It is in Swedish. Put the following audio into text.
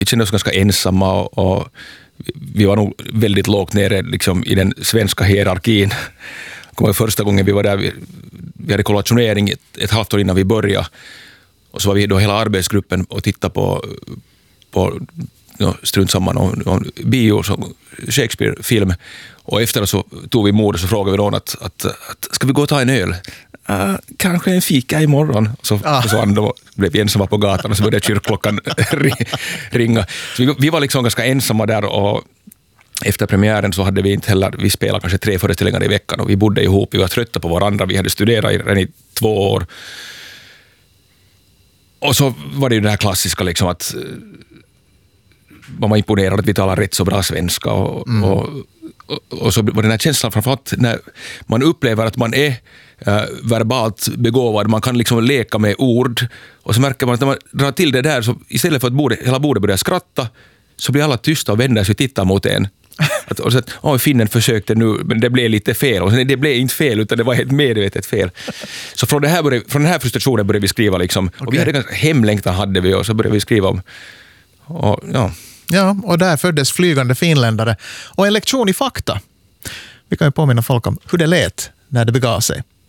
vi kände oss ganska ensamma och vi var nog väldigt lågt nere liksom, i den svenska hierarkin. Jag kommer ihåg första gången vi var där, vi hade kollationering ett halvt år innan vi började. Och så var vi då hela arbetsgruppen och tittade på strunt samman om bio, som Shakespeare-film. Och efter så tog vi mod och så frågade vi någon att ska vi gå och ta en öl? Kanske en fika imorgon. Så försvann då, blev vi ensamma på gatan och så började kyrkklockan ringa. Så vi var liksom ganska ensamma där och efter premiären så hade vi inte heller, vi spelade kanske 3 föreställningar i veckan och vi bodde ihop, vi var trötta på varandra, vi hade studerat redan i 2 år. Och så var det ju det här klassiska liksom att man var imponerad att vi talar rätt så bra svenska och så var den här känslan framförallt när man upplever att man är verbalt begåvad, man kan liksom leka med ord och så märker man att när man drar till det där så istället för att hela bordet börjar skratta så blir alla tysta och vänder sig och tittar mot en. Och så finnen försökte nu men det blev lite fel och det blev inte fel utan det var helt medvetet fel. Så från den här frustrationen började vi skriva liksom, och vi hade ganska hemlängtan hade vi och så började vi skriva om Ja, och där föddes Flygande finländare och en lektion i fakta. Vi kan ju påminna folk om hur det lät när det begav sig.